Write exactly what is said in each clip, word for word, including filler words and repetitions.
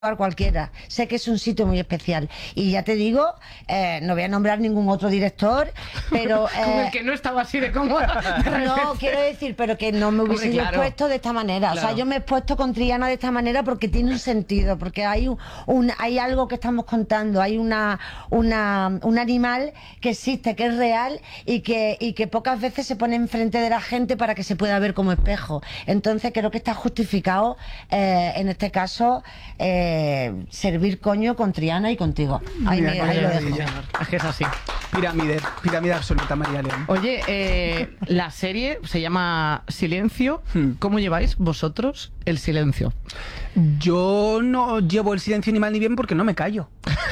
cualquiera, sé que es un sitio muy especial y ya te digo, eh, no voy a nombrar ningún otro director, pero eh, con el que no estaba así de cómodo. no, quiero decir, pero que no me hubiese Hombre, yo claro. expuesto de esta manera, Claro. o sea, yo me he expuesto con Triana de esta manera porque tiene un sentido, porque hay un, un- hay algo que estamos contando, hay una, una un animal que existe, que es real y que, y que pocas veces se pone enfrente de la gente para que se pueda ver como espejo. Entonces creo que está justificado, eh, en este caso, eh, servir coño con Triana y contigo. Ahí, Mira, me- qué ahí lo dejo. maravilla. Es que es así. Pirámide, pirámide absoluta, María León. Oye, eh, la serie se llama Silencio. Hmm. ¿Cómo lleváis vosotros el silencio? Yo no llevo el silencio ni mal ni bien porque no me callo.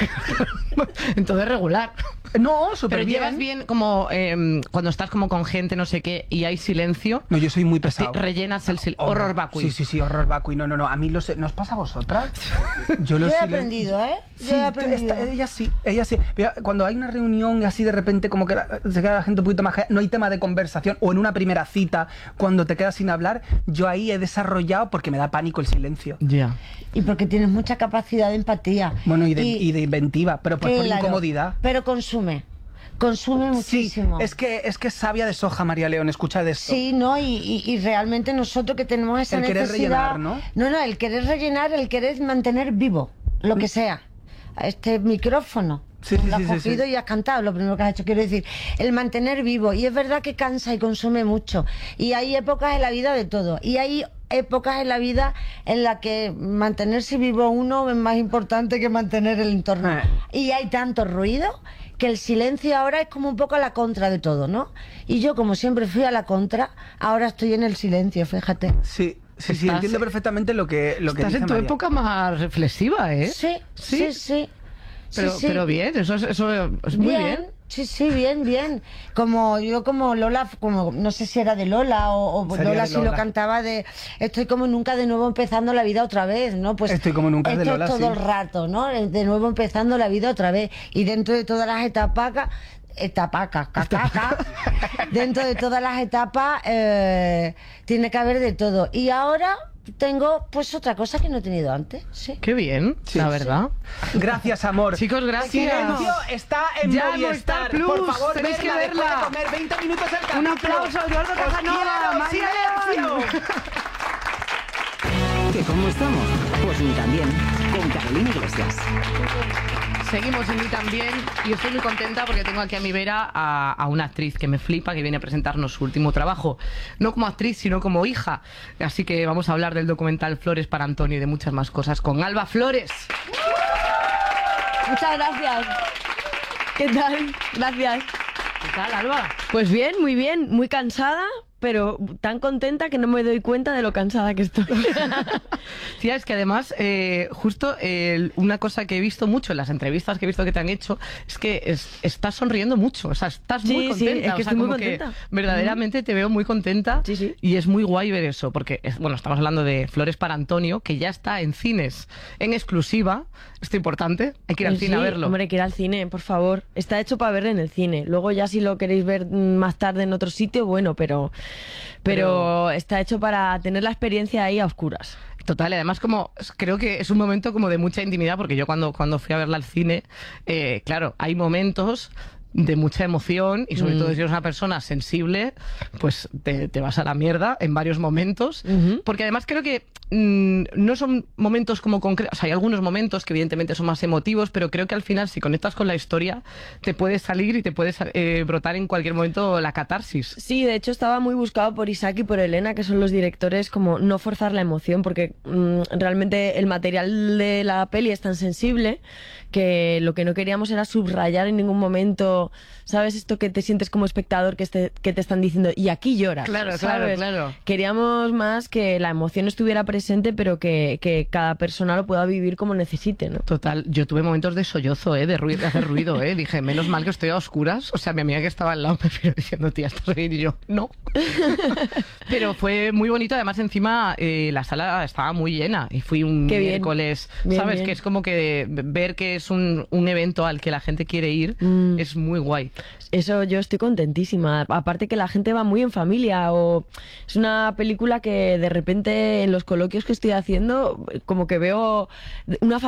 Entonces regular. No, súper Pero bien. llevas bien como eh, cuando estás como con gente, no sé qué, y hay silencio. No, yo soy muy te pesado. rellenas el silencio. Horror vacui. Sí, sí, sí, horror vacui. No, no, no. A mí los, ¿no os pasa a vosotras? Yo, Yo los he silen- aprendido, ¿eh? Yo Sí, he aprendido. esta- ella sí, ella sí. Pero cuando hay una reunión y así de repente como que la- se queda la gente un poquito más... No hay tema de conversación. O en una primera cita, cuando te quedas sin hablar, yo ahí he desarrollado porque me da pánico el silencio. Ya. Y porque tienes mucha capacidad de empatía. Bueno, y de, y de inventiva, pero pues por Claro, incomodidad. Pero consume. Consume muchísimo. Sí, es que, es que es sabia de soja, María León, escucha de esto. Sí, ¿no? Y, y- y realmente nosotros que tenemos esa El querer necesidad... rellenar, ¿no? No, no, el querer rellenar, el querer mantener vivo, lo que sea. Este micrófono. Sí, sí, lo has sí, sí, cogido sí. y has cantado, lo primero que has hecho, quiero decir, el mantener vivo. Y es verdad que cansa y consume mucho. Y hay épocas en la vida de todo. Y hay épocas en la vida en las que mantenerse vivo uno es más importante que mantener el entorno. Eh. Y hay tanto ruido que el silencio ahora es como un poco a la contra de todo, ¿no? Y yo, como siempre fui a la contra, ahora estoy en el silencio, fíjate. Sí, sí, sí, Estás- entiendo perfectamente lo que, lo que Estás dice en tu María. época más reflexiva, ¿eh? Sí, Sí. sí, sí. Pero, Sí, sí. pero bien, eso es, eso es muy bien. Sí, sí, bien, bien. Como yo como Lola, como no sé si era de Lola o, o Sería Lola de si lo Lola. cantaba de estoy como nunca de nuevo empezando la vida otra vez, ¿no? Pues Estoy como nunca de esto Lola, es todo sí. el rato, ¿no? De nuevo empezando la vida otra vez y dentro de todas las etapas etapacas, cacaca, dentro de todas las etapas eh, tiene que haber de todo. Y ahora tengo pues otra cosa que no he tenido antes, sí. Qué bien, Sí, la sí. verdad. Gracias, amor. Chicos, gracias. Silencio está en Ya, Movistar. Movistar Plus. Por favor, Tenéis que verla, después verla. de comer veinte minutos el capítulo. Un aplauso a Eduardo Os Casanova, quiero, María silencio. ¿Que cómo estamos? Pues ni tan bien. Con Carolina Iglesias. Seguimos en mí también y estoy muy contenta porque tengo aquí a mi vera a, a una actriz que me flipa, que viene a presentarnos su último trabajo, no como actriz sino como hija, así que vamos a hablar del documental Flores para Antonio y de muchas más cosas con Alba Flores. Muchas gracias. ¿Qué tal? Gracias. ¿Qué tal, Alba? Pues bien, muy bien, muy cansada, pero tan contenta que no me doy cuenta de lo cansada que estoy. Tía, es que además, eh, justo eh, una cosa que he visto mucho en las entrevistas que he visto que te han hecho es que es- estás sonriendo mucho, o sea, estás Sí, muy sí, contenta. es que o sea, estoy muy como que contenta. verdaderamente te veo muy contenta Sí, sí. y es muy guay ver eso, porque, es, bueno, estamos hablando de Flores para Antonio, que ya está en cines en exclusiva, esto es importante, hay que ir al Sí, cine a verlo. Hombre, que ir al cine, por favor. Está hecho para ver en el cine. Luego ya si lo queréis ver mm, más tarde en otro sitio, bueno, pero, pero, Pero- está hecho para tener la experiencia ahí a oscuras. Total, y además como creo que es un momento como de mucha intimidad, porque yo cuando, cuando fui a verla al cine, eh, claro, hay momentos de mucha emoción y sobre Mm. todo si eres una persona sensible, pues te, te vas a la mierda en varios momentos, Ujú. porque además creo que mm, no son momentos como concretos, o sea, hay algunos momentos que evidentemente son más emotivos, pero creo que al final si conectas con la historia te puede salir y te puede eh, brotar en cualquier momento la catarsis. Sí, de hecho estaba muy buscado por Isaac y por Elena, que son los directores, como no forzar la emoción, porque mm, realmente el material de la peli es tan sensible que lo que no queríamos era subrayar en ningún momento, ¿sabes? Esto que te sientes como espectador, que, este, que te están diciendo, y aquí lloras. Claro, claro, ¿sabes? claro. Queríamos más que la emoción estuviera presente, pero que, que cada persona lo pueda vivir como necesite, ¿no? Total, yo tuve momentos de sollozo, ¿eh? de, ruido, de hacer ruido, ¿eh? Dije, menos mal que estoy a oscuras. O sea, mi amiga que estaba al lado me vino diciendo, tía, ¿estás bien? Y yo, no. Pero fue muy bonito, además encima eh, la sala estaba muy llena y fui un Qué bien. miércoles, Bien, ¿sabes? bien. Que es como que ver que es un, un evento al que la gente quiere ir Mm. es muy muy guay. Eso yo estoy contentísima. Aparte que la gente va muy en familia, o es una película que de repente en los coloquios que estoy haciendo como que veo una